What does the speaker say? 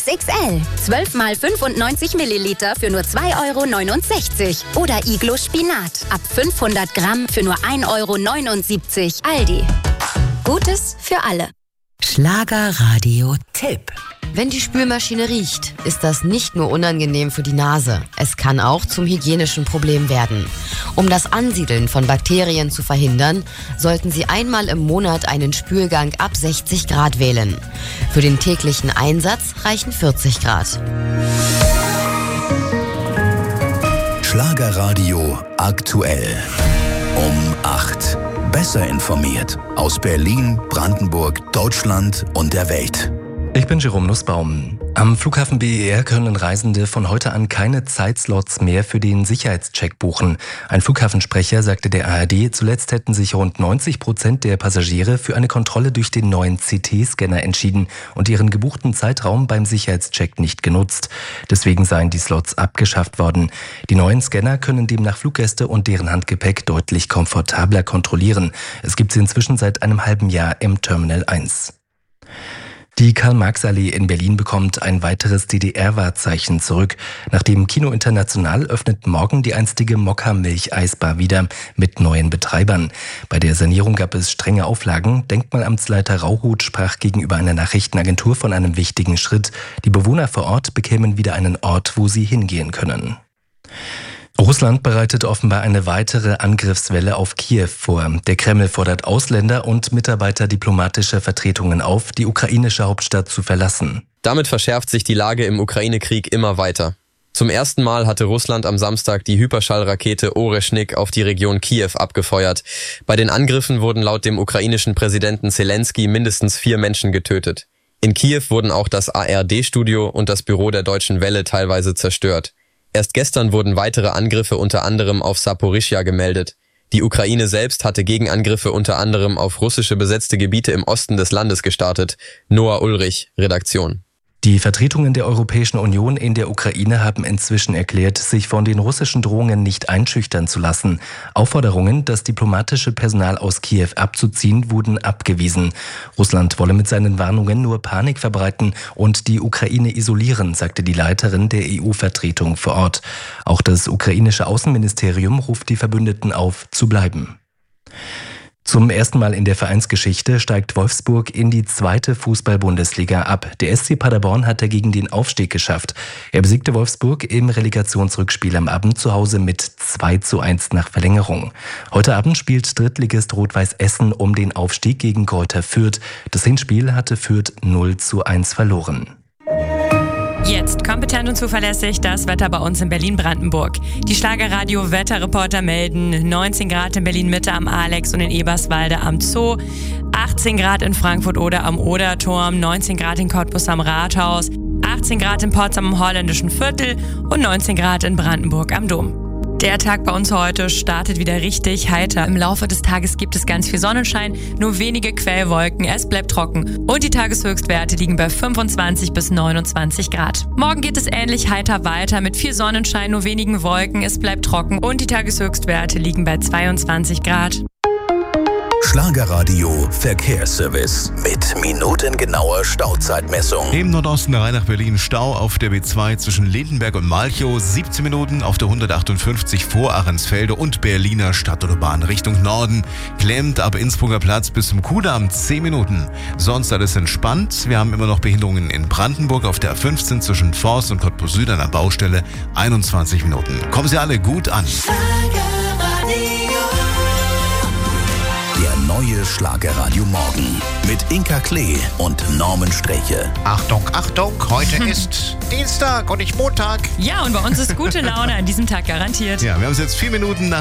XXL. 12 mal 95 Milliliter für nur 2,69 €. Oder Iglo Spinat. Ab 500 Gramm für nur 1,79 €. Aldi. Gutes für alle. Schlagerradio-Tipp. Wenn die Spülmaschine riecht, ist das nicht nur unangenehm für die Nase. Es kann auch zum hygienischen Problem werden. Um das Ansiedeln von Bakterien zu verhindern, sollten Sie einmal im Monat einen Spülgang ab 60 Grad wählen. Für den täglichen Einsatz reichen 40 Grad. Schlagerradio aktuell. Um 8. Besser informiert. Aus Berlin, Brandenburg, Deutschland und der Welt. Ich bin Jerome Nussbaum. Am Flughafen BER können Reisende von heute an keine Zeitslots mehr für den Sicherheitscheck buchen. Ein Flughafensprecher sagte der ARD, zuletzt hätten sich rund 90% der Passagiere für eine Kontrolle durch den neuen CT-Scanner entschieden und ihren gebuchten Zeitraum beim Sicherheitscheck nicht genutzt. Deswegen seien die Slots abgeschafft worden. Die neuen Scanner können demnach Fluggäste und deren Handgepäck deutlich komfortabler kontrollieren. Es gibt sie inzwischen seit einem halben Jahr im Terminal 1. Die Karl-Marx-Allee in Berlin bekommt ein weiteres DDR-Wahrzeichen zurück. Nach dem Kino International öffnet morgen die einstige Mokka-Milch-Eisbar wieder mit neuen Betreibern. Bei der Sanierung gab es strenge Auflagen. Denkmalamtsleiter Rauhut sprach gegenüber einer Nachrichtenagentur von einem wichtigen Schritt. Die Bewohner vor Ort bekämen wieder einen Ort, wo sie hingehen können. Russland bereitet offenbar eine weitere Angriffswelle auf Kiew vor. Der Kreml fordert Ausländer und Mitarbeiter diplomatischer Vertretungen auf, die ukrainische Hauptstadt zu verlassen. Damit verschärft sich die Lage im Ukraine-Krieg immer weiter. Zum ersten Mal hatte Russland am Samstag die Hyperschallrakete Oreshnik auf die Region Kiew abgefeuert. Bei den Angriffen wurden laut dem ukrainischen Präsidenten Zelensky mindestens 4 Menschen getötet. In Kiew wurden auch das ARD-Studio und das Büro der Deutschen Welle teilweise zerstört. Erst gestern wurden weitere Angriffe unter anderem auf Saporischschja gemeldet. Die Ukraine selbst hatte Gegenangriffe unter anderem auf russische besetzte Gebiete im Osten des Landes gestartet. Noah Ulrich, Redaktion. Die Vertretungen der Europäischen Union in der Ukraine haben inzwischen erklärt, sich von den russischen Drohungen nicht einschüchtern zu lassen. Aufforderungen, das diplomatische Personal aus Kiew abzuziehen, wurden abgewiesen. Russland wolle mit seinen Warnungen nur Panik verbreiten und die Ukraine isolieren, sagte die Leiterin der EU-Vertretung vor Ort. Auch das ukrainische Außenministerium ruft die Verbündeten auf, zu bleiben. Zum ersten Mal in der Vereinsgeschichte steigt Wolfsburg in die 2. Fußball-Bundesliga ab. Der SC Paderborn hat dagegen den Aufstieg geschafft. Er besiegte Wolfsburg im Relegationsrückspiel am Abend zu Hause mit 2:1 nach Verlängerung. Heute Abend spielt Drittligist Rot-Weiß Essen um den Aufstieg gegen Greuther Fürth. Das Hinspiel hatte Fürth 0:1 verloren. Jetzt kompetent und zuverlässig das Wetter bei uns in Berlin-Brandenburg. Die Schlagerradio-Wetterreporter melden 19 Grad in Berlin-Mitte am Alex und in Eberswalde am Zoo, 18 Grad in Frankfurt-Oder am Oderturm, 19 Grad in Cottbus am Rathaus, 18 Grad in Potsdam am Holländischen Viertel und 19 Grad in Brandenburg am Dom. Der Tag bei uns heute startet wieder richtig heiter. Im Laufe des Tages gibt es ganz viel Sonnenschein, nur wenige Quellwolken, es bleibt trocken und die Tageshöchstwerte liegen bei 25 bis 29 Grad. Morgen geht es ähnlich heiter weiter mit viel Sonnenschein, nur wenigen Wolken, es bleibt trocken und die Tageshöchstwerte liegen bei 22 Grad. Schlagerradio Verkehrsservice mit minutengenauer Stauzeitmessung. Im Nordosten rein nach Berlin Stau auf der B2 zwischen Lindenberg und Malchow, 17 Minuten auf der 158 vor Ahrensfelde und Berliner Stadtautobahn Richtung Norden. Klemmt ab Innsbrucker Platz bis zum Kudamm 10 Minuten. Sonst alles entspannt. Wir haben immer noch Behinderungen in Brandenburg auf der A15 zwischen Forst und Cottbus Süd an der Baustelle 21 Minuten. Kommen Sie alle gut an. Der neue Schlagerradio Morgen mit Inka Klee und Norman Streche. Achtung, Achtung, heute ist Dienstag und nicht Montag. Ja, und bei uns ist gute Laune an diesem Tag garantiert. Ja, wir haben es jetzt 4 Minuten nach